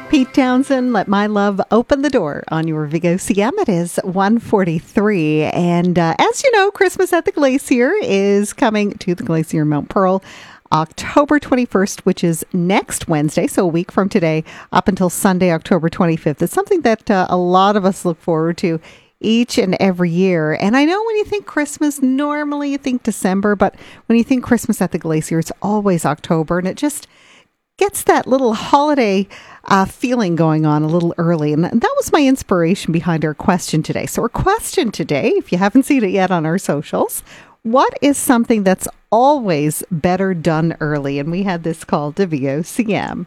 Pete Townsend, Let My Love Open the Door on your VOCM. It is 1:43. And as you know, Christmas at the Glacier is coming to the Glacier Mount Pearl October 21st, which is next Wednesday, so a week from today, up until Sunday, October 25th. It's something that a lot of us look forward to each and every year. And I know when you think Christmas, normally you think December, but when you think Christmas at the Glacier, it's always October, and it just gets that little holiday feeling going on a little early. And that was my inspiration behind our question today. So our question today, if you haven't seen it yet on our socials, what is something that's always better done early? And we had this called to VOCM.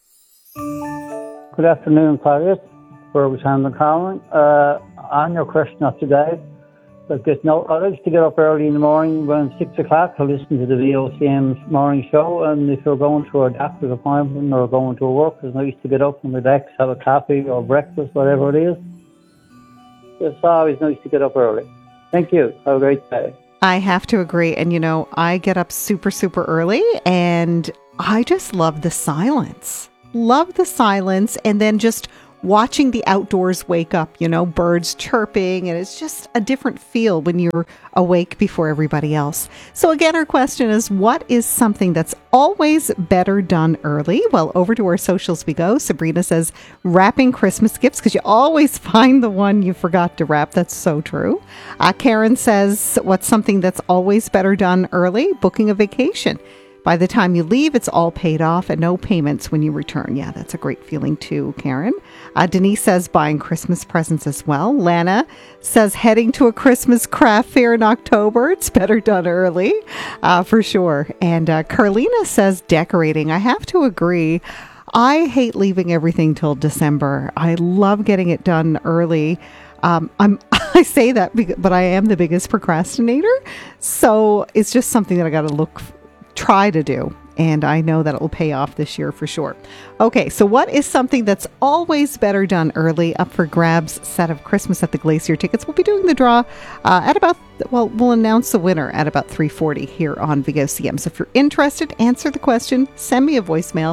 Good afternoon, Claudia. Where we stand in Carolyn. On your question of today, I like to get up early in the morning around 6 o'clock to listen to the VOCM's morning show. And if you're going to a doctor's appointment or going to work, it's nice to get up and relax, have a coffee or breakfast, whatever it is. It's always nice to get up early. Thank you. Have a great day. I have to agree. And, you know, I get up super, super early and I just love the silence. Love the silence. And then just watching the outdoors wake up, you know, birds chirping, and it's just a different feel when you're awake before everybody else. So again, our question is, what is something that's always better done early? Well, over to our socials we go. Sabrina says, wrapping Christmas gifts, because you always find the one you forgot to wrap. That's so true. Karen says, what's something that's always better done early? Booking a vacation. By the time you leave, it's all paid off and no payments when you return. Yeah, that's a great feeling too, Karen. Denise says buying Christmas presents as well. Lana says heading to a Christmas craft fair in October. It's better done early, for sure. And Carlina says decorating. I have to agree. I hate leaving everything till December. I love getting it done early. I say that, but I am the biggest procrastinator. So it's just something that I got to try to do, and I know that it will pay off this year for sure. Okay, so what is something that's always better done early? Up for grabs, set of Christmas at the Glacier tickets. We'll be doing the draw we'll announce the winner at about 3:40 here on VOCM. So if you're interested, answer the question, send me a voicemail,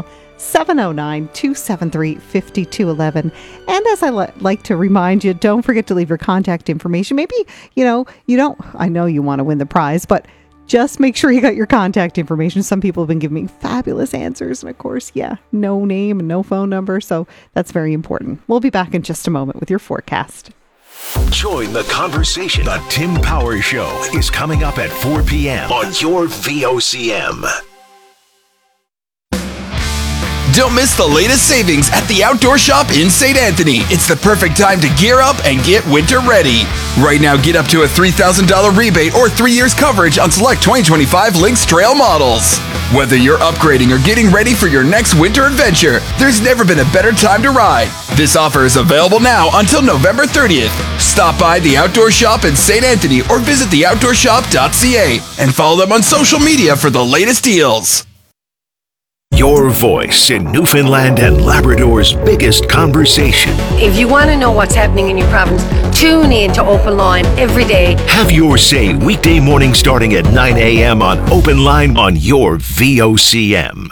709-273-5211. And as I like to remind you, don't forget to leave your contact information. Maybe, I know you want to win the prize, but just make sure you got your contact information. Some people have been giving me fabulous answers. And of course, no name and no phone number. So that's very important. We'll be back in just a moment with your forecast. Join the conversation. The Tim Power Show is coming up at 4 p.m. on your VOCM. Don't miss the latest savings at the Outdoor Shop in St. Anthony. It's the perfect time to gear up and get winter ready. Right now, get up to a $3,000 rebate or 3 years coverage on select 2025 Lynx Trail models. Whether you're upgrading or getting ready for your next winter adventure, there's never been a better time to ride. This offer is available now until November 30th. Stop by the Outdoor Shop in St. Anthony or visit theoutdoorshop.ca and follow them on social media for the latest deals. Your voice in Newfoundland and Labrador's biggest conversation. If you want to know what's happening in your province, tune in to Open Line every day. Have your say weekday morning starting at 9 a.m. on Open Line on your VOCM.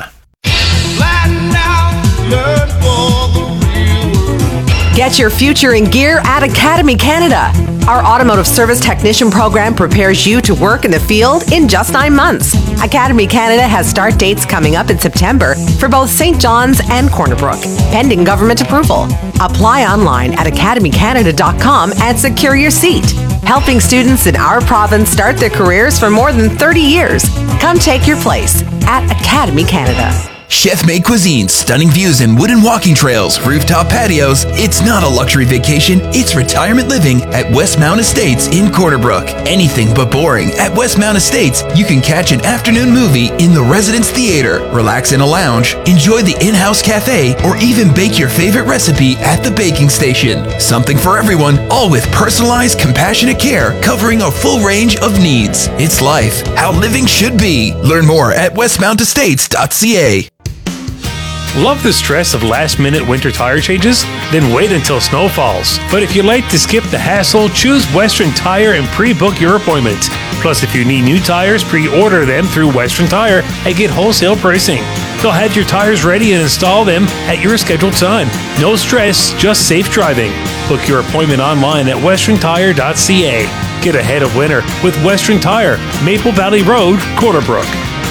Get your future in gear at Academy Canada. Our automotive service technician program prepares you to work in the field in just 9 months. Academy Canada has start dates coming up in September for both St. John's and Corner Brook, pending government approval. Apply online at academycanada.com and secure your seat. Helping students in our province start their careers for more than 30 years. Come take your place at Academy Canada. Chef-made cuisine, stunning views and wooden walking trails, rooftop patios. It's not a luxury vacation, it's retirement living at Westmount Estates in Corner Brook. Anything but boring. At Westmount Estates, you can catch an afternoon movie in the Residence Theater, relax in a lounge, enjoy the in-house cafe, or even bake your favorite recipe at the baking station. Something for everyone, all with personalized, compassionate care covering a full range of needs. It's life, how living should be. Learn more at westmountestates.ca. Love the stress of last-minute winter tire changes? Then wait until snow falls. But if you like to skip the hassle, choose Western Tire and pre-book your appointment. Plus, if you need new tires, pre-order them through Western Tire and get wholesale pricing. They'll have your tires ready and install them at your scheduled time. No stress, just safe driving. Book your appointment online at westerntire.ca. Get ahead of winter with Western Tire, Maple Valley Road, Corner Brook.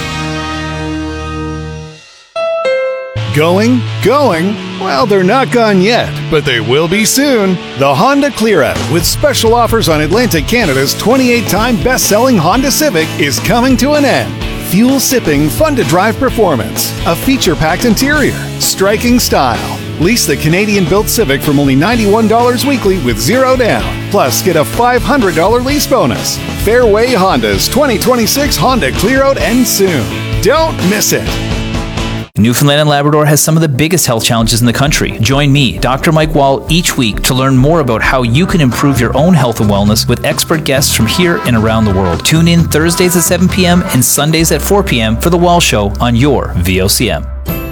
Going? Well, they're not gone yet, but they will be soon. The Honda Clear Out, with special offers on Atlantic Canada's 28-time best-selling Honda Civic, is coming to an end. Fuel-sipping, fun-to-drive performance, a feature-packed interior, striking style. Lease the Canadian-built Civic from only $91 weekly with zero down. Plus, get a $500 lease bonus. Fairway Honda's 2026 Honda Clear Out ends soon. Don't miss it. Newfoundland and Labrador has some of the biggest health challenges in the country. Join me, Dr. Mike Wall, each week to learn more about how you can improve your own health and wellness with expert guests from here and around the world. Tune in Thursdays at 7 p.m. and Sundays at 4 p.m. for The Wall Show on your VOCM.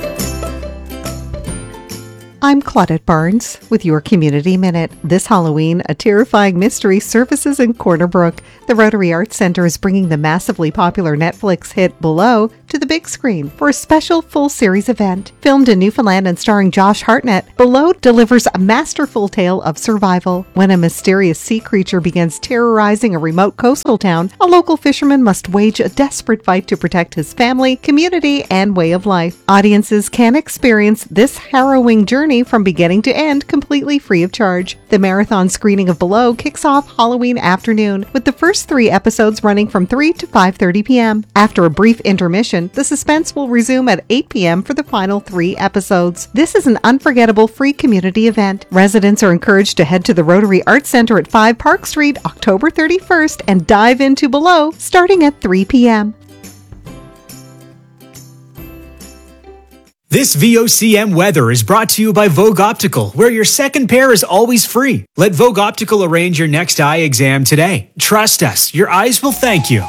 I'm Claudette Barnes with your Community Minute. This Halloween, a terrifying mystery surfaces in Corner Brook. The Rotary Arts Centre is bringing the massively popular Netflix hit Below to the big screen for a special full-series event. Filmed in Newfoundland and starring Josh Hartnett, Below delivers a masterful tale of survival. When a mysterious sea creature begins terrorizing a remote coastal town, a local fisherman must wage a desperate fight to protect his family, community, and way of life. Audiences can experience this harrowing journey from beginning to end completely free of charge. The marathon screening of Below kicks off Halloween afternoon, with the first 3 episodes running from 3 to 5:30 p.m. After a brief intermission, the suspense will resume at 8 p.m. for the final 3 episodes. This is an unforgettable free community event. Residents are encouraged to head to the Rotary Arts Centre at 5 Park Street October 31st and dive into Below starting at 3 p.m. This VOCM weather is brought to you by Vogue Optical, where your second pair is always free. Let Vogue Optical arrange your next eye exam today. Trust us, your eyes will thank you.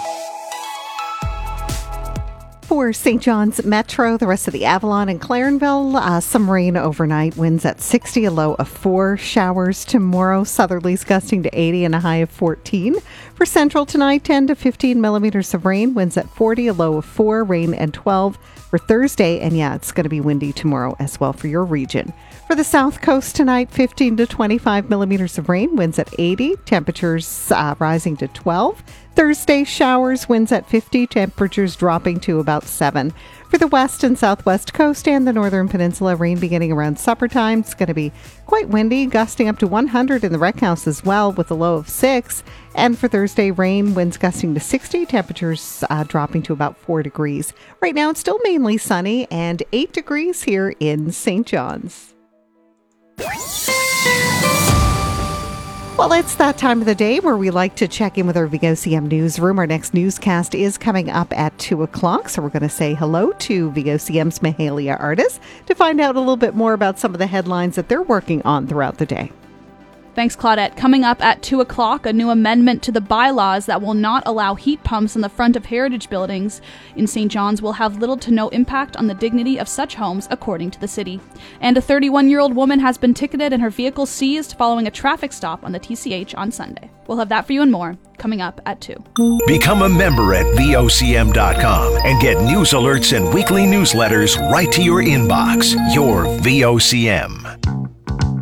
For St. John's Metro, the rest of the Avalon and Clarenville, some rain overnight, winds at 60, a low of 4. Showers tomorrow, southerlies gusting to 80 and a high of 14. For Central tonight, 10 to 15 millimeters of rain, winds at 40, a low of 4, rain and 12. For Thursday, and it's going to be windy tomorrow as well for your region. For the South Coast tonight, 15 to 25 millimeters of rain, winds at 80, temperatures rising to 12. Thursday, showers, winds at 50, temperatures dropping to about 7. For the west and southwest coast and the northern peninsula, rain beginning around supper time. It's going to be quite windy, gusting up to 100 in the Rec House as well, with a low of 6. And for Thursday, rain, winds gusting to 60, temperatures dropping to about 4 degrees. Right now, it's still mainly sunny and 8 degrees here in St. John's. Well, it's that time of the day where we like to check in with our VOCM newsroom. Our next newscast is coming up at 2 o'clock, so we're going to say hello to VOCM's Mahalia Artis to find out a little bit more about some of the headlines that they're working on throughout the day. Thanks, Claudette. Coming up at 2 o'clock, a new amendment to the bylaws that will not allow heat pumps in the front of heritage buildings in St. John's will have little to no impact on the dignity of such homes, according to the city. And a 31-year-old woman has been ticketed and her vehicle seized following a traffic stop on the TCH on Sunday. We'll have that for you and more coming up at 2. Become a member at VOCM.com and get news alerts and weekly newsletters right to your inbox. Your VOCM.